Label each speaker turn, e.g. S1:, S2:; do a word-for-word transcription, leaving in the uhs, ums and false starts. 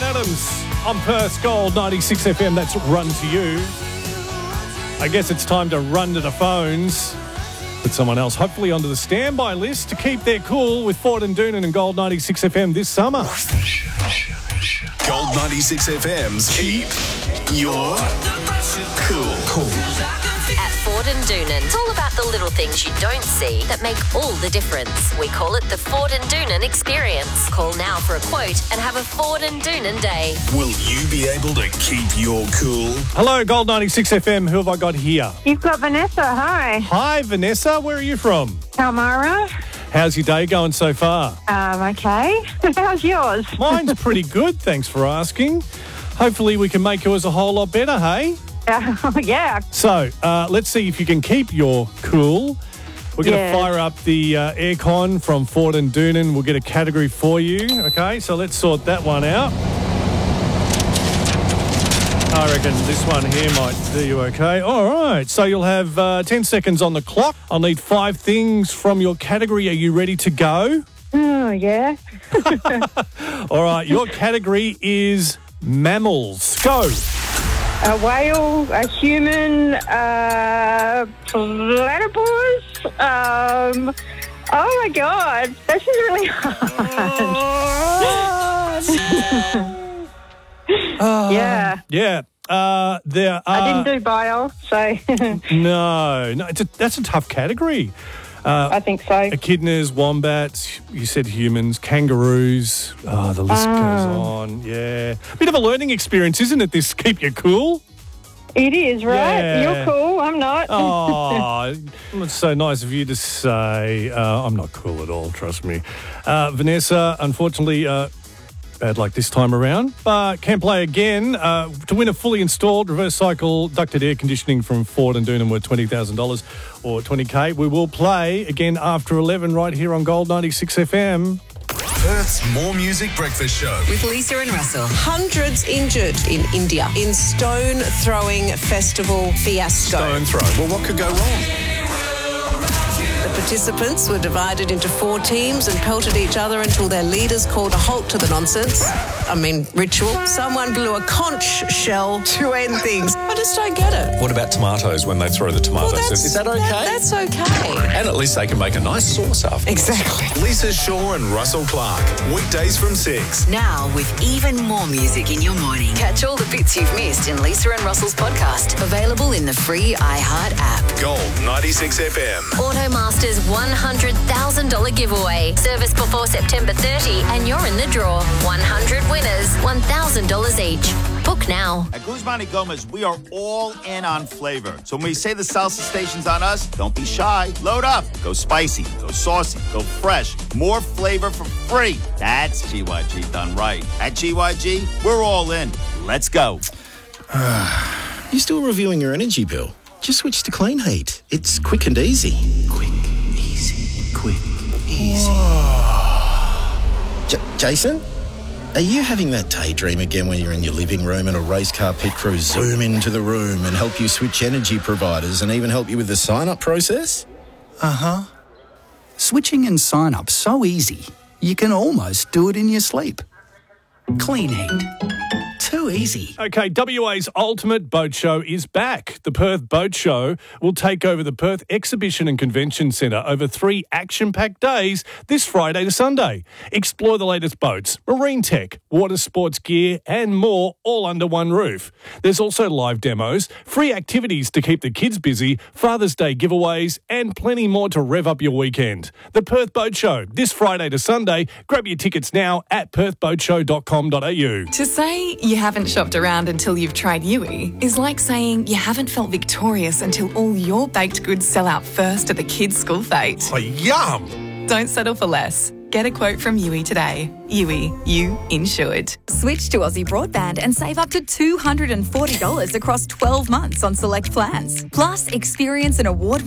S1: Adams on Perth's Gold ninety-six F M. That's Run to You. I guess it's time to run to the phones. Put someone else, hopefully, onto the standby list to keep their cool with Ford and Doonan and Gold ninety-six F M this summer.
S2: Gold ninety-six F M's Keep Your Cool. Cool.
S3: At Ford and Doonan, it's all about the little things you don't see that make all the difference. We call it the Ford and Doonan experience. Call now for a quote and have a Ford and Doonan day.
S2: Will you be able to keep your cool?
S1: Hello, Gold ninety-six F M. Who have I got here?
S4: You've got Vanessa. Hi.
S1: Hi, Vanessa. Where are you from?
S4: Palmyra.
S1: How's your day going so far?
S4: Um, okay. How's yours?
S1: Mine's pretty good, thanks for asking. Hopefully we can make yours a whole lot better, hey?
S4: Uh, yeah.
S1: So, uh, let's see if you can keep your cool. We're going to
S4: Yes.
S1: fire up the uh, aircon from Ford and Doonan. We'll get a category for you, okay? So let's sort that one out. I reckon this one here might do you okay. All right, so you'll have uh, ten seconds on the clock. I'll need five things from your category. Are you ready to go?
S4: Oh, yeah.
S1: All right, your category is mammals. Go.
S4: A whale, a human, a platypus. Um, oh, my God. This is really hard.
S1: Uh,
S4: Yeah.
S1: Yeah. Uh, there are...
S4: I didn't do bio, so
S1: No, no, it's a, that's a tough category. Uh,
S4: I think so.
S1: Echidnas, wombats, you said humans, kangaroos. Oh, the list
S4: Oh.
S1: goes on. Yeah. Bit of a learning experience, isn't it, this Keep You Cool?
S4: It is, right?
S1: Yeah.
S4: You're cool. I'm not.
S1: Oh, it's so nice of you to say. Uh, I'm not cool at all, trust me. Uh, Vanessa, unfortunately... Uh, Bad luck this time around, but can play again. Uh, to win a fully installed reverse cycle ducted air conditioning from Ford and Doonan worth twenty thousand dollars or twenty K. We will play again after eleven right here on Gold ninety-six F M.
S2: Perth's More Music Breakfast Show.
S5: With Lisa and Russell.
S6: Hundreds injured in India in stone throwing festival fiasco.
S2: Stone throw. Well, what could go wrong?
S6: The participants were divided into four teams and pelted each other until their leaders called a halt to the nonsense. I mean, ritual. Someone blew a conch shell to end things. I just don't get it.
S7: What about tomatoes when they throw the tomatoes?
S6: Well, that's-
S7: Is that okay?
S6: that- that's okay.
S7: And at least they can make a nice sauce after.
S6: Exactly.
S2: Lisa Shaw and Russell Clark. Weekdays from six.
S5: Now with even more music in your morning. Catch all the bits you've missed in Lisa and Russell's podcast. Available in the free iHeart app.
S2: Gold ninety-six F M.
S3: Automasters one hundred thousand dollars giveaway. Service before September thirtieth and you're in the draw. one hundred winners, one thousand dollars each. Book now.
S8: At Guzman y Gomez, we are all in on flavor. So when we say the salsa station's on us, don't be shy. Load up. Go spicy. Go saucy. Go fresh. More flavor for free. That's G Y G done right. At G Y G, we're all in. Let's go.
S9: You still reviewing your energy bill? Just switch to Clean Heat. It's quick and easy. Quick, easy, quick, easy. J- Jason? Are you having that daydream again when you're in your living room and a race car pit crew zoom into the room and help you switch energy providers and even help you with the sign-up process?
S10: Uh-huh. Switching and sign-up so easy, you can almost do it in your sleep. Clean Heat. Too easy.
S1: Okay, W A's ultimate boat show is back. The Perth Boat Show will take over the Perth Exhibition and Convention Centre over three action-packed days this Friday to Sunday. Explore the latest boats, marine tech, water sports gear and more all under one roof. There's also live demos, free activities to keep the kids busy, Father's Day giveaways and plenty more to rev up your weekend. The Perth Boat Show this Friday to Sunday. Grab your tickets now at perth boat show dot com dot a u.
S11: To say you haven't shopped around until you've tried Yui is like saying you haven't felt victorious until all your baked goods sell out first at the kids' school fete.
S2: Oh, yum!
S11: Don't settle for less. Get a quote from Yui today. Yui, you insured.
S12: Switch to Aussie Broadband and save up to two hundred forty dollars across twelve months on select plans. Plus, experience an award